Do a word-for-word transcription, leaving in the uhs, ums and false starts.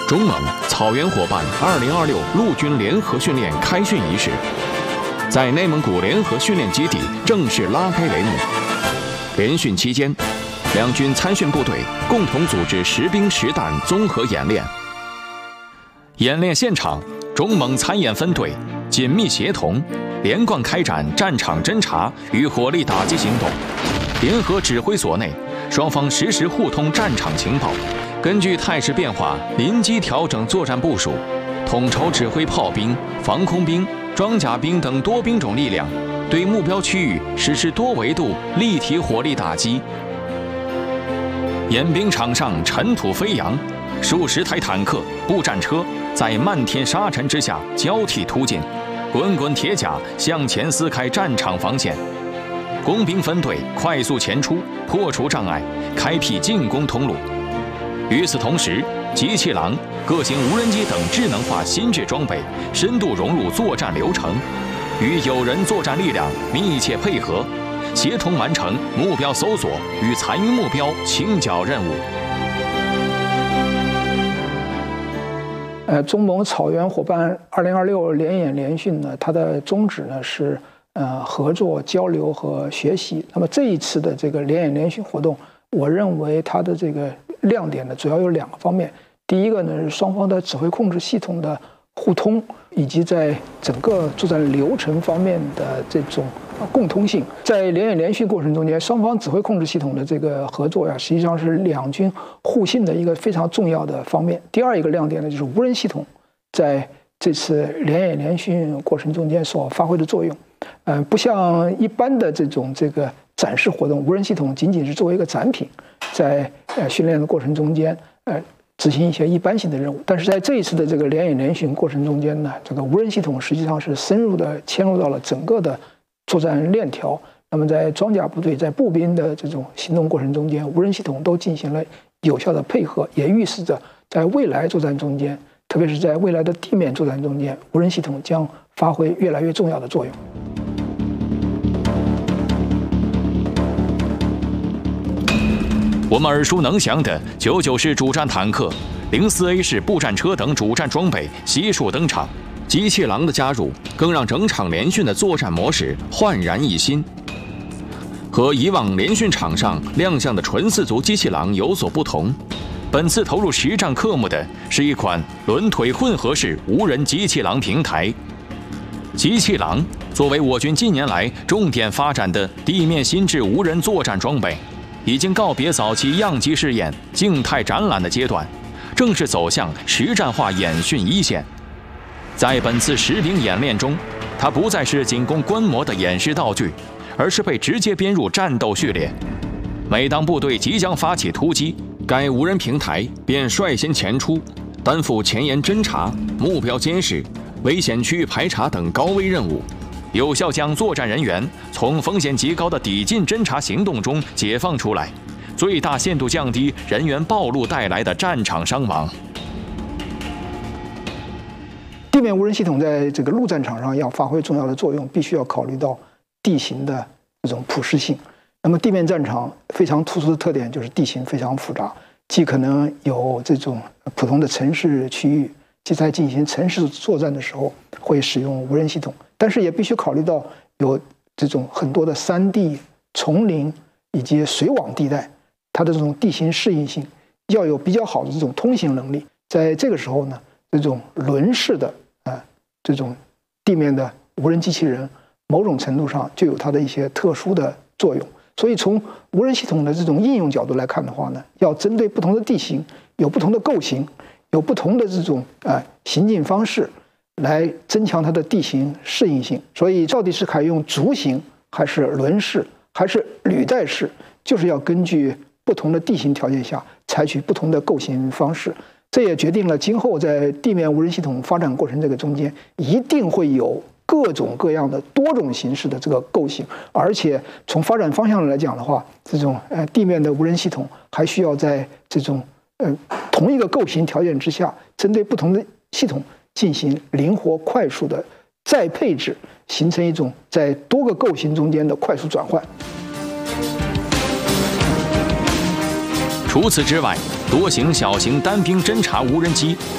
中蒙草原伙伴二零二六陆军联合训练开训仪式在内蒙古联合训练基地正式拉开帷幕。联训期间，两军参训部队共同组织实兵实弹综合演练。演练现场，中蒙参演分队紧密协同，连贯开展战场侦察与火力打击行动。联合指挥所内，双方实时互通战场情报，根据态势变化临机调整作战部署，统筹指挥炮兵、防空兵、装甲兵等多兵种力量，对目标区域实施多维度立体火力打击。演兵场上尘土飞扬，数十台坦克、步战车在漫天沙尘之下交替突进，滚滚铁甲向前撕开战场防线。工兵分队快速前出，破除障碍，开辟进攻通路。与此同时，机器狼、各型无人机等智能化新制装备深度融入作战流程，与友人作战力量密切配合，协同完成目标搜索与残余目标清剿任务。 呃，中蒙草原伙伴二零二六联演联训呢，它的宗旨呢是呃合作、交流和学习。那么这一次的这个联演联训活动，我认为它的这个亮点呢，主要有两个方面。第一个呢是双方的指挥控制系统的互通，以及在整个作战流程方面的这种共通性。在联演联训过程中间，双方指挥控制系统的这个合作呀，实际上是两军互信的一个非常重要的方面。第二一个亮点呢，就是无人系统在这次联演联训过程中间所发挥的作用。呃，不像一般的这种这个展示活动，无人系统仅仅是作为一个展品，在呃训练的过程中间，呃。执行一些一般性的任务，但是在这一次的这个联演联训过程中间呢，这个无人系统实际上是深入的嵌入到了整个的作战链条。那么在装甲部队、在步兵的这种行动过程中间，无人系统都进行了有效的配合，也预示着在未来作战中间，特别是在未来的地面作战中间，无人系统将发挥越来越重要的作用。 我们耳熟能详的九九式主战坦克、零四 A 式步战车等主战装备悉数登场，机器狼的加入更让整场联训的作战模式焕然一新。和以往联训场上亮相的纯四足机器狼有所不同，本次投入实战科目的是一款轮腿混合式无人机器狼平台。机器狼作为我军近年来重点发展的地面新制无人作战装备，已经告别早期样机试验、静态展览的阶段，正式走向实战化演训一线。在本次实兵演练中，它不再是仅供观摩的演示道具，而是被直接编入战斗序列。每当部队即将发起突击，该无人平台便率先前出，担负前沿侦察、目标监视、危险区域排查等高危任务，有效将作战人员从风险极高的抵近侦察行动中解放出来，最大限度降低人员暴露带来的战场伤亡。 地面无人系统在这个陆战场上要发挥重要的作用，必须要考虑到地形的这种普适性。那么地面战场非常突出的特点就是地形非常复杂，既可能有这种普通的城市区域，即在进行城市作战的时候会使用无人系统，但是也必须考虑到有这种很多的山地、丛林以及水网地带，它的这种地形适应性要有比较好的这种通行能力。在这个时候呢，这种轮式的啊、呃、这种地面的无人机器人，某种程度上就有它的一些特殊的作用。所以从无人系统的这种应用角度来看的话呢，要针对不同的地形，有不同的构型，有不同的这种啊、呃、行进方式，来增强它的地形适应性。所以到底是采用竹型还是轮式还是履带式，就是要根据不同的地形条件下采取不同的构型方式。这也决定了今后在地面无人系统发展过程这个中间，一定会有各种各样的多种形式的这个构型，而且从发展方向来讲的话，这种呃地面的无人系统还需要在这种呃同一个构型条件之下，针对不同的系统进行灵活快速的再配置，形成一种在多个构型中间的快速转换。 除此之外，多型小型单兵侦察无人机